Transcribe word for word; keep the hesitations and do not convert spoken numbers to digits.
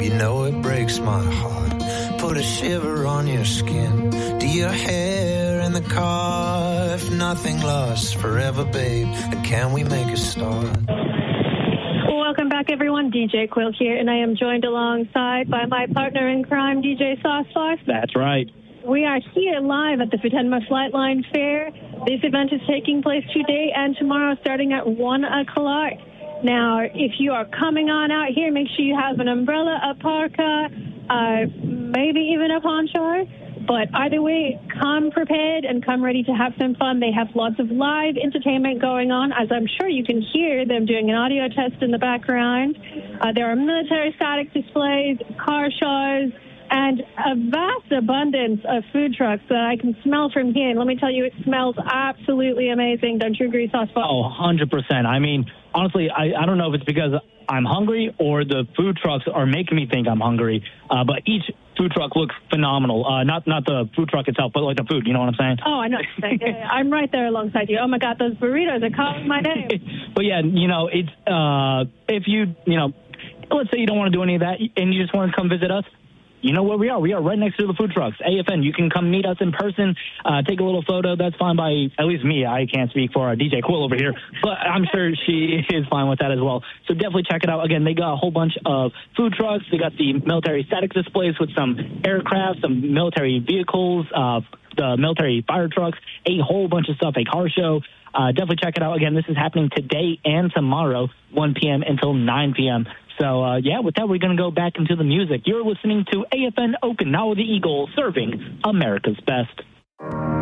You know it breaks my heart. Put a shiver on your skin. Do your hair in the car. If nothing lasts forever, babe, then can we make a start? Welcome back, everyone. D J Quill here, and I am joined alongside by my partner in crime, D J Saucebox. That's right. We are here live at the Futenma Flightline Fair. This event is taking place today and tomorrow starting at one o'clock. Now, if you are coming on out here, make sure you have an umbrella, a parka, uh, maybe even a poncho. But either way, come prepared and come ready to have some fun. They have lots of live entertainment going on, as I'm sure you can hear them doing an audio test in the background. Uh, there are military static displays, car shows, and a vast abundance of food trucks that I can smell from here. And let me tell you, it smells absolutely amazing. Don't you agree, Sauce? Oh, one hundred percent. I mean, honestly, I, I don't know if it's because I'm hungry or the food trucks are making me think I'm hungry, uh, but each food truck looks phenomenal. Uh, not not the food truck itself, but like the food, you know what I'm saying? Oh, I know. I'm right there alongside you. Oh, my God, those burritos are calling my name. But, yeah, you know, it's uh, if you, you know, let's say you don't want to do any of that and you just want to come visit us, you know where we are. We are right next to the food trucks. A F N, you can come meet us in person, uh, take a little photo. That's fine by, at least me. I can't speak for our D J Quill over here, but I'm sure she is fine with that as well. So definitely check it out. Again, they got a whole bunch of food trucks. They got the military static displays with some aircraft, some military vehicles, uh, the military fire trucks, a whole bunch of stuff, a car show. Uh, definitely check it out. Again, this is happening today and tomorrow, one p.m. until nine p.m. So, uh, yeah, with that, we're going to go back into the music. You're listening to A F N Okinawa the Eagle, serving America's best.